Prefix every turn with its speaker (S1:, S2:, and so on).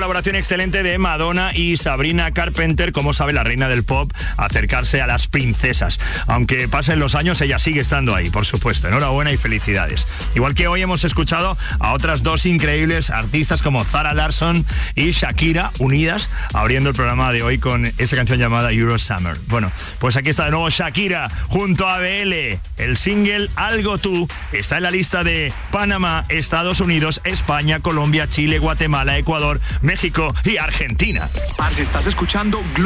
S1: colaboración excelente de Madonna y Sabrina Carpenter, como sabe la reina del pop acercarse a las princesas. Aunque pasen los años, ella sigue estando ahí, por supuesto. Enhorabuena y felicidades. Igual que hoy hemos escuchado a otras dos increíbles artistas como Zara Larsson y Shakira, unidas, abriendo el programa de hoy con esa canción llamada Euro Summer. Bueno, pues aquí está de nuevo Shakira junto a BL. El single Algo Tú está en la lista de Panamá, Estados Unidos, España, Colombia, Chile, Guatemala, Ecuador, México y Argentina.
S2: Estás escuchando